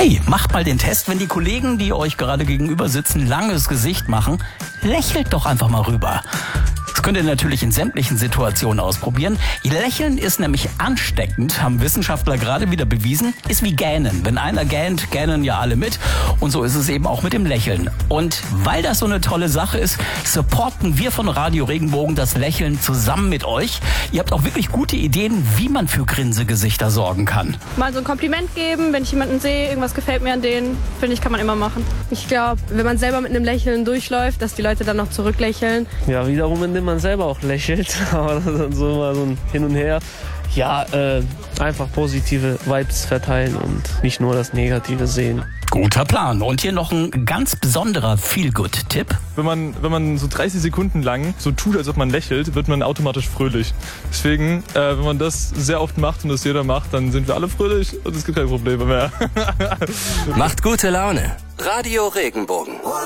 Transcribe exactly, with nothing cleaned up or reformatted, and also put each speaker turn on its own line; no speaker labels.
Hey, macht mal den Test, wenn die Kollegen, die euch gerade gegenüber sitzen, langes Gesicht machen, lächelt doch einfach mal rüber. Das könnt ihr natürlich in sämtlichen Situationen ausprobieren. Lächeln ist nämlich ansteckend, haben Wissenschaftler gerade wieder bewiesen, ist wie Gähnen. Wenn einer gähnt, gähnen ja alle mit. Und so ist es eben auch mit dem Lächeln. Und weil das so eine tolle Sache ist, supporten wir von Radio Regenbogen das Lächeln zusammen mit euch. Ihr habt auch wirklich gute Ideen, wie man für Grinsegesichter sorgen kann.
Mal so ein Kompliment geben, wenn ich jemanden sehe, irgendwas gefällt mir an denen, finde ich, kann man immer machen.
Ich glaube, wenn man selber mit einem Lächeln durchläuft, dass die Leute dann noch zurücklächeln.
Ja, wiederum, indem man selber auch lächelt, aber das ist dann so mal so ein Hin und Her. Ja, äh, einfach positive Vibes verteilen und nicht nur das Negative sehen.
Guter Plan. Und hier noch ein ganz besonderer Feel-Good-Tipp.
Wenn man, wenn man so dreißig Sekunden lang so tut, als ob man lächelt, wird man automatisch fröhlich. Deswegen, äh, wenn man das sehr oft macht und das jeder macht, dann sind wir alle fröhlich und es gibt keine Probleme mehr.
Macht gute Laune. Radio Regenbogen.